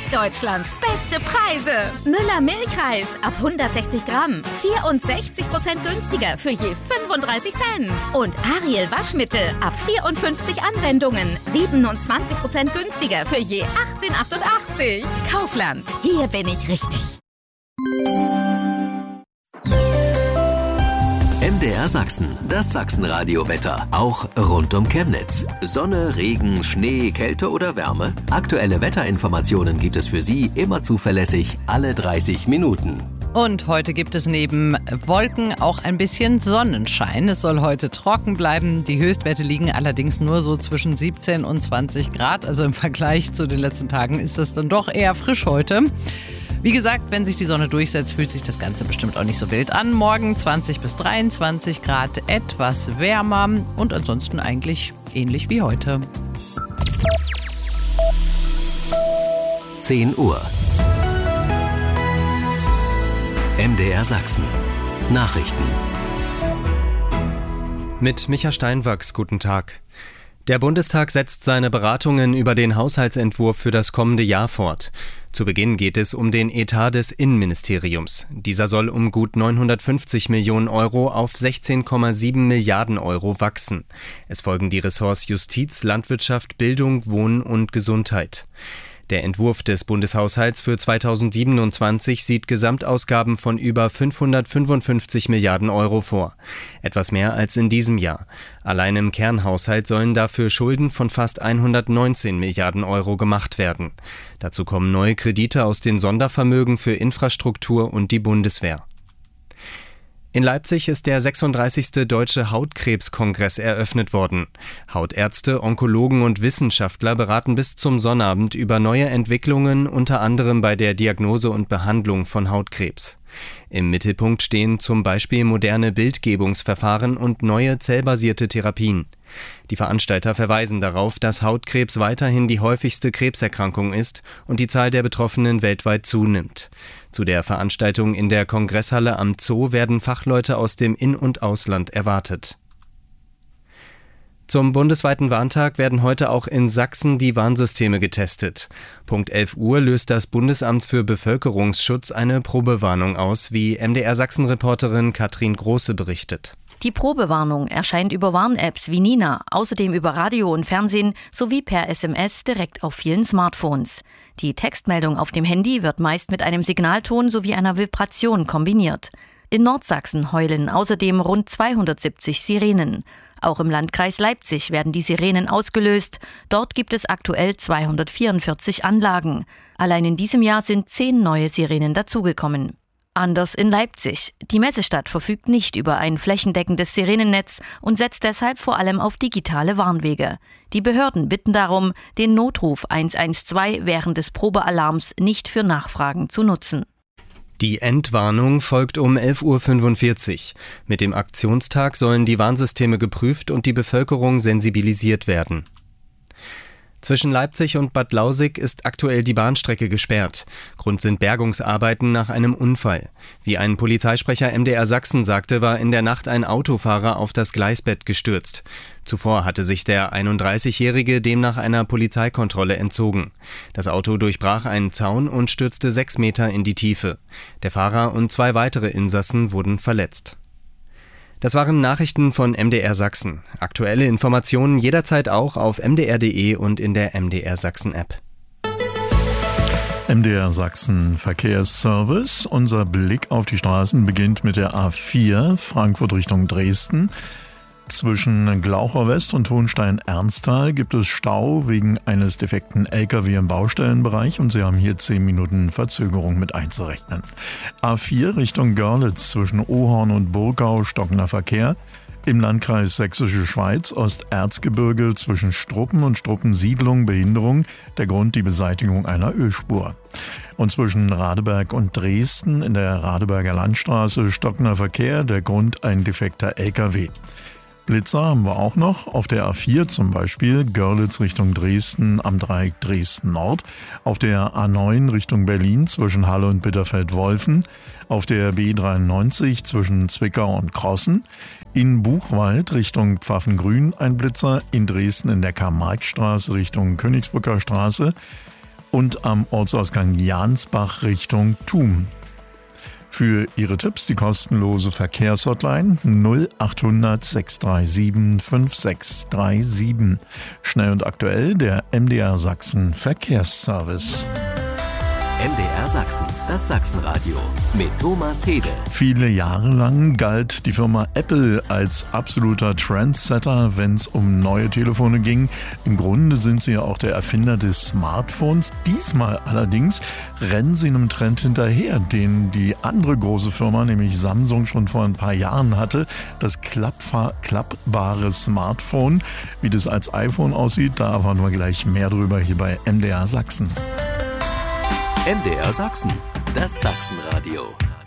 Deutschlands beste Preise. Müller Milchreis ab 160 Gramm 64% günstiger für je 35 Cent. Und Ariel Waschmittel ab 54 Anwendungen 27% günstiger für je 18,88. Kaufland, hier bin ich richtig. MDR Sachsen, das Sachsenradio-Wetter, auch rund um Chemnitz. Sonne, Regen, Schnee, Kälte oder Wärme? Aktuelle Wetterinformationen gibt es für Sie immer zuverlässig alle 30 Minuten. Und heute gibt es neben Wolken auch ein bisschen Sonnenschein. Es soll heute trocken bleiben. Die Höchstwerte liegen allerdings nur so zwischen 17 und 20 Grad. Also im Vergleich zu den letzten Tagen ist es dann doch eher frisch heute. Wie gesagt, wenn sich die Sonne durchsetzt, fühlt sich das Ganze bestimmt auch nicht so wild an. Morgen 20 bis 23 Grad, etwas wärmer und ansonsten eigentlich ähnlich wie heute. 10 Uhr. MDR Sachsen. Nachrichten. Mit Micha Steinwachs, guten Tag. Der Bundestag setzt seine Beratungen über den Haushaltsentwurf für das kommende Jahr fort. Zu Beginn geht es um den Etat des Innenministeriums. Dieser soll um gut 950 Millionen Euro auf 16,7 Milliarden Euro wachsen. Es folgen die Ressorts Justiz, Landwirtschaft, Bildung, Wohnen und Gesundheit. Der Entwurf des Bundeshaushalts für 2027 sieht Gesamtausgaben von über 555 Milliarden Euro vor. Etwas mehr als in diesem Jahr. Allein im Kernhaushalt sollen dafür Schulden von fast 119 Milliarden Euro gemacht werden. Dazu kommen neue Kredite aus den Sondervermögen für Infrastruktur und die Bundeswehr. In Leipzig ist der 36. Deutsche Hautkrebskongress eröffnet worden. Hautärzte, Onkologen und Wissenschaftler beraten bis zum Sonnabend über neue Entwicklungen, unter anderem bei der Diagnose und Behandlung von Hautkrebs. Im Mittelpunkt stehen zum Beispiel moderne Bildgebungsverfahren und neue zellbasierte Therapien. Die Veranstalter verweisen darauf, dass Hautkrebs weiterhin die häufigste Krebserkrankung ist und die Zahl der Betroffenen weltweit zunimmt. Zu der Veranstaltung in der Kongresshalle am Zoo werden Fachleute aus dem In- und Ausland erwartet. Zum bundesweiten Warntag werden heute auch in Sachsen die Warnsysteme getestet. Punkt 11 Uhr löst das Bundesamt für Bevölkerungsschutz eine Probewarnung aus, wie MDR-Sachsen-Reporterin Katrin Große berichtet. Die Probewarnung erscheint über Warn-Apps wie Nina, außerdem über Radio und Fernsehen sowie per SMS direkt auf vielen Smartphones. Die Textmeldung auf dem Handy wird meist mit einem Signalton sowie einer Vibration kombiniert. In Nordsachsen heulen außerdem rund 270 Sirenen. Auch im Landkreis Leipzig werden die Sirenen ausgelöst. Dort gibt es aktuell 244 Anlagen. Allein in diesem Jahr sind 10 neue Sirenen dazugekommen. Anders in Leipzig. Die Messestadt verfügt nicht über ein flächendeckendes Sirenennetz und setzt deshalb vor allem auf digitale Warnwege. Die Behörden bitten darum, den Notruf 112 während des Probealarms nicht für Nachfragen zu nutzen. Die Endwarnung folgt um 11.45 Uhr. Mit dem Aktionstag sollen die Warnsysteme geprüft und die Bevölkerung sensibilisiert werden. Zwischen Leipzig und Bad Lausig ist aktuell die Bahnstrecke gesperrt. Grund sind Bergungsarbeiten nach einem Unfall. Wie ein Polizeisprecher MDR Sachsen sagte, war in der Nacht ein Autofahrer auf das Gleisbett gestürzt. Zuvor hatte sich der 31-Jährige demnach einer Polizeikontrolle entzogen. Das Auto durchbrach einen Zaun und stürzte 6 Meter in die Tiefe. Der Fahrer und 2 weitere Insassen wurden verletzt. Das waren Nachrichten von MDR Sachsen. Aktuelle Informationen jederzeit auch auf mdr.de und in der MDR Sachsen App. MDR Sachsen Verkehrsservice. Unser Blick auf die Straßen beginnt mit der A4 Frankfurt Richtung Dresden. Zwischen Glaucher West und Hohenstein-Ernsthal gibt es Stau wegen eines defekten LKW im Baustellenbereich und Sie haben hier 10 Minuten Verzögerung mit einzurechnen. A4 Richtung Görlitz zwischen Ohorn und Burgau stockender Verkehr. Im Landkreis Sächsische Schweiz Osterzgebirge zwischen Struppen und Struppensiedlung Behinderung. Der Grund die Beseitigung einer Ölspur. Und zwischen Radeberg und Dresden in der Radeberger Landstraße stockender Verkehr. Der Grund ein defekter LKW. Blitzer haben wir auch noch. Auf der A4 zum Beispiel Görlitz Richtung Dresden am Dreieck Dresden Nord. Auf der A9 Richtung Berlin zwischen Halle und Bitterfeld-Wolfen. Auf der B93 zwischen Zwickau und Krossen. In Buchwald Richtung Pfaffengrün ein Blitzer. In Dresden in der Karl-Marx-Straße Richtung Königsbrücker Straße. und am Ortsausgang Jansbach Richtung Thum. Für Ihre Tipps die kostenlose Verkehrshotline 0800 637 5637. Schnell und aktuell der MDR Sachsen Verkehrsservice. MDR Sachsen, das Sachsenradio mit Thomas Hedel. Viele Jahre lang galt die Firma Apple als absoluter Trendsetter, wenn es um neue Telefone ging. Im Grunde sind sie ja auch der Erfinder des Smartphones. Diesmal allerdings rennen sie einem Trend hinterher, den die andere große Firma, nämlich Samsung, schon vor ein paar Jahren hatte. Das klappbare Smartphone. Wie das als iPhone aussieht, da erfahren wir gleich mehr drüber hier bei MDR Sachsen. MDR Sachsen, das Sachsenradio.